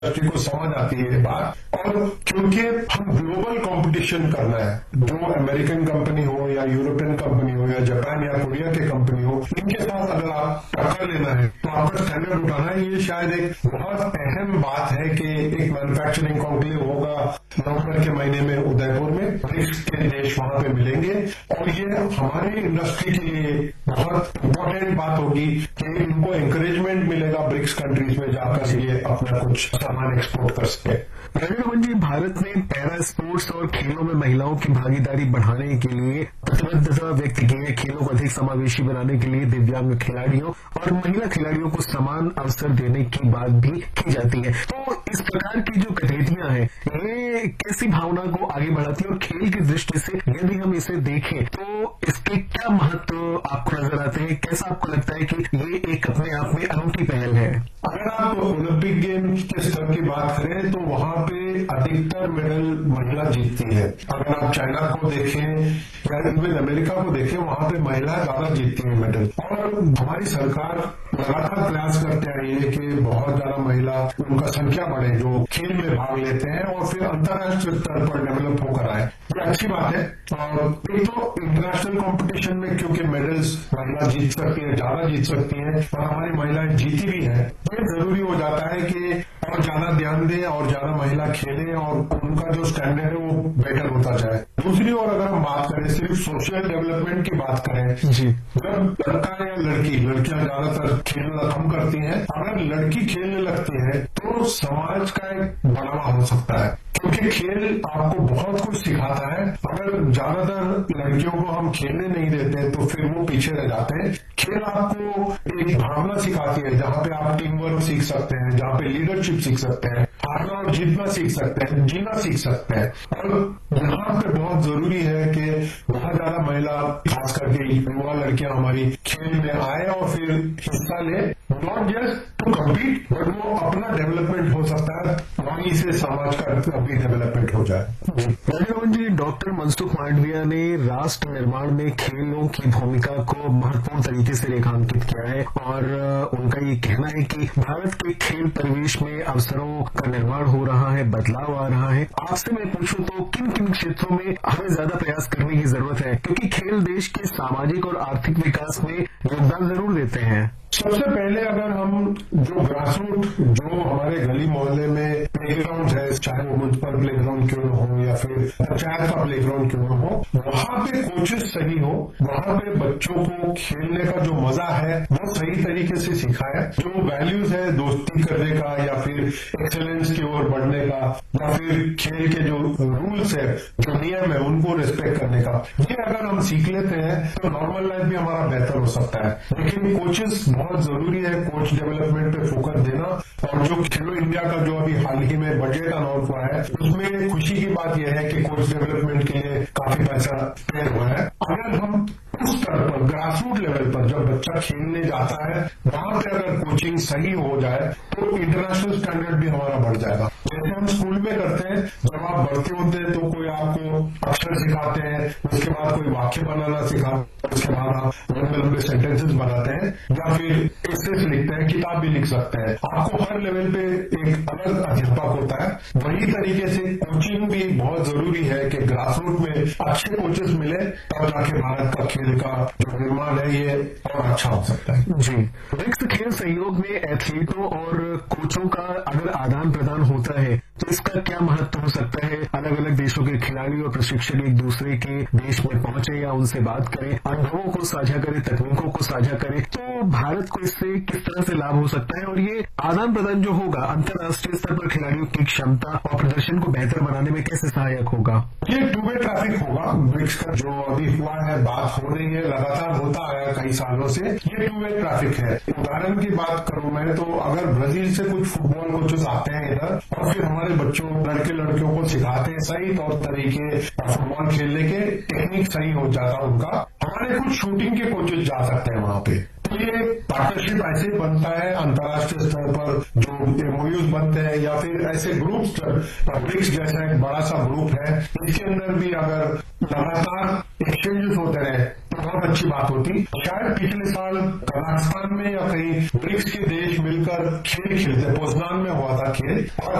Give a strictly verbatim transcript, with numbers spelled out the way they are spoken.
Industry को समझ आती है ये बात। और क्योंकि हम ग्लोबल कंपटीशन करना है, जो अमेरिकन कंपनी हो या यूरोपियन कंपनी हो या जापान या कोरिया की कंपनी हो, इनके साथ अगर आप टक्कर लेना है तो आपका स्टैंडर्ड उठाना है। ये शायद एक बहुत अहम बात है कि एक मैन्युफैक्चरिंग कॉन्क्लेव होगा नवंबर के महीने में उदयपुर में, ब्रिक्स के देश वहां पे मिलेंगे और ये हमारी इंडस्ट्री के लिए बहुत इम्पोर्टेंट बात होगी कि इनको एनकरेजमेंट मिलेगा ब्रिक्स कंट्रीज में जाकर ये अपना कुछ सामान एक्सपोर्ट कर सके। रविरमन जी, भारत ने पैरा स्पोर्ट्स और खेलों में महिलाओं की भागीदारी बढ़ाने के लिए प्रतिबद्धता व्यक्त की है। खेलों को अधिक समावेशी बनाने के लिए दिव्यांग खिलाड़ियों और महिला खिलाड़ियों को समान अवसर देने की बात भी की जाती है। तो इस प्रकार की जो गतिविधियां हैं, ये कैसी भावना को आगे बढ़ाती है और खेल की दृष्टि से यदि हम इसे देखें तो इसके क्या महत्व आपको नजर आते हैं? कैसा आपको लगता है कि ये एक अपने आप में अनूठी पहल है? अगर आप ओलंपिक गेम्स के स्तर की बात करें तो वहां पे अधिकतर मेडल महिला जीतती है। अगर आप चाइना को देखें या इवन अमेरिका को देखें, वहां पे महिलाएं ज्यादा जीतती हैं मेडल। और हमारी सरकार लगातार प्रयास करते आई है कि बहुत ज्यादा महिला उनका संख्या बढ़े जो खेल में भाग लेते हैं और फिर अंतर्राष्ट्रीय स्तर पर डेवलप होकर आए। ये अच्छी बात है। और एक तो इंटरनेशनल कॉम्पिटिशन में क्योंकि मेडल्स महिला जीत सकती है, ज्यादा जीत सकती है और हमारी महिलाएं जीती भी है, ये जरूरी हो जाता है कि और ज्यादा ध्यान दें और ज्यादा महिला खेलें और उनका जो स्टैंडर्ड है वो बेटर होता जाए। दूसरी ओर अगर हम बात करें, सिर्फ सोशल डेवलपमेंट की बात करें, जी, जब लड़का या लड़की, लड़कियां ज्यादातर खेलना कम करती हैं, अगर लड़की खेलने लगती है तो समाज का एक बढ़ावा हो सकता है, क्योंकि खेल आपको बहुत कुछ सिखाता है। अगर ज्यादातर लड़कियों को हम खेलने नहीं देते तो फिर वो पीछे रह जाते हैं। खेल आपको एक भावना सिखाती है जहां पे आप टीम वर्क सीख सकते हैं, जहां पे लीडरशिप सीख सकते हैं, हारना और जीतना सीख सकते हैं, जीना सीख सकते हैं। और यहाँ पे बहुत जरूरी है कि बहुत ज्यादा महिला, खास करके युवा लड़कियां हमारी खेल में आए और फिर हिस्सा ले, not just to compete but वो अपना डेवलपमेंट हो सकता है, वहीं से समाज का भी डेवलपमेंट हो जाए। रविरमन जी, डॉक्टर मनसुख मांडविया ने राष्ट्र निर्माण में खेलों की भूमिका को महत्वपूर्ण तरीके से रेखांकित किया है और उनका ये कहना है कि भारत के खेल परिवेश में अवसरों का निर्माण हो रहा है, बदलाव आ रहा है। आपसे मैं पूछूं तो किन किन क्षेत्रों में हमें ज्यादा प्रयास करने की जरूरत है, क्योंकि खेल देश के सामाजिक और आर्थिक विकास में योगदान जरूर देते हैं? सबसे पहले अगर हम जो ग्रासरूट, जो हमारे गली मोहल्ले में प्लेग्राउंड है, चाहे वो म्युनिसिपल प्लेग्राउंड क्यों न हो या फिर पंचायत का प्लेग्राउंड क्यों न हो, वहां पे कोचेस सही हो, वहां पे बच्चों को खेलने का जो मजा है वो सही तरीके से सिखाए, जो वैल्यूज है दोस्ती करने का या फिर एक्सेलेंस की ओर बढ़ने का या फिर खेल के जो रूल्स है, जो नियम है, उनको रिस्पेक्ट करने का, ये अगर हम सीख लेते हैं तो नॉर्मल लाइफ भी हमारा बेहतर हो सकता है। लेकिन कोचेस बहुत जरूरी है, कोच डेवलपमेंट पे फोकस देना। और जो खेलो इंडिया का जो अभी हाल ही में बजट अनाउंस हुआ है, उसमें खुशी की बात यह है कि कोच डेवलपमेंट के लिए काफी पैसा पेड़ हुआ है। अगर हम उस स्तर पर, ग्रासरूट लेवल पर जब बच्चा खेलने जाता है, वहां पे अगर कोचिंग सही हो जाए तो इंटरनेशनल स्टैंडर्ड भी हमारा बढ़ जाएगा। जैसे हम स्कूल में करते हैं, जब आप बढ़ते होते हैं तो कोई आपको अक्षर सिखाते हैं, उसके बाद कोई वाक्य बनाना सिखाते हैं, उसके बाद आप लंबे लंबे सेंटेंसेस बनाते हैं या फिर एसेस लिखते हैं, किताब भी लिख सकते हैं। आपको हर लेवल पे एक अलग अध्यापक होता है। वही तरीके से कोचिंग भी बहुत जरूरी है कि ग्रासरूट में अच्छे कोचेस मिले, तब जाके भारत का खेल का जो निर्माण है ये और अच्छा हो सकता है। जी, ब्रिक्स खेल सहयोग में एथलीटों और कोचों का अगर आदान प्रदान होता है तो इसका क्या महत्व हो सकता है? अलग अलग देशों के खिलाड़ी और प्रशिक्षक एक दूसरे के देश में पहुंचे या उनसे बात करें, अनुभवों को साझा करें, तकनीकों को साझा करें, तो भारत को इससे किस तरह से लाभ हो सकता है? और ये आदान प्रदान जो होगा अंतर्राष्ट्रीय स्तर पर खिलाड़ियों की क्षमता और प्रदर्शन को बेहतर बनाने में कैसे सहायक होगा? ये टू वे ट्रैफिक होगा। ब्रिक्स का जो अभी हुआ है, बात हो रही है, लगातार होता आया कई सालों से, ये टू वे ट्रैफिक है। उदाहरण की बात करूं मैं तो अगर ब्राजील से कुछ फुटबॉल कोचेस आते हैं इधर और फिर हमारे बच्चों, लड़के लड़कियों को सिखाते हैं सही तौर तरीके फुटबॉल खेलने के, टेक्निक सही हो जाता उनका, हमारे कुछ शूटिंग के कोचेस जा सकते हैं वहां पे। तो ये पार्टनरशिप ऐसे ही बनता है अंतर्राष्ट्रीय स्तर पर जो एमओयूज बनते हैं या फिर ऐसे ग्रुप स्तर ब्रिक्स जैसा एक बड़ा सा ग्रुप है, इसके अंदर भी अगर लगातार एक्सचेंजेस होते रहे तो बहुत अच्छी बात होती। शायद पिछले साल कजाकिस्तान में या कहीं ब्रिक्स के देश मिलकर खेल खेलते, पोजनान में हुआ था खेल, और